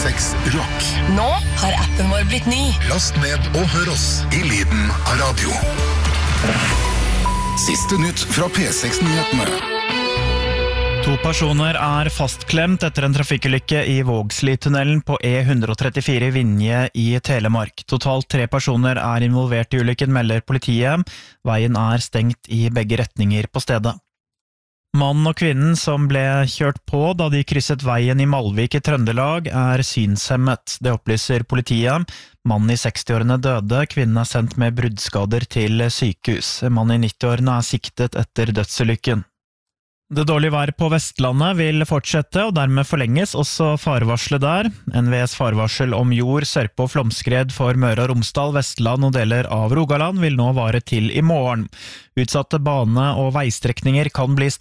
96 Rock. Nå har appen vår blitt ny. Last ned og hør oss i lyden av radio. Siste nytt fra P6-nyhetene. 2 personer er fastklemt etter en trafikkulykke i Vågsli-tunnelen på E134 Vinje i Telemark. Totalt 3 personer er involvert i ulykken, melder politiet. Veien er stengt i begge retninger på stedet. Mannen og kvinnen som ble kjørt på da de krysset veien i Malvik i Trøndelag er synshemmet. Det opplyser politiet. Mannen i 60-årene døde, kvinnen er sendt med bruddskader til sykehus. Mannen i 90-årene er siktet etter dødsulykken. Det dårlige været på Vestlandet vil fortsette, og dermed forlenges også farevarselet der. NVEs farevarsel om jord, sørpe og flomskred for Møre og Romsdal, Vestland og deler av Rogaland vil nå vare til i morgen. Utsatte bane- og veistrekninger kan bli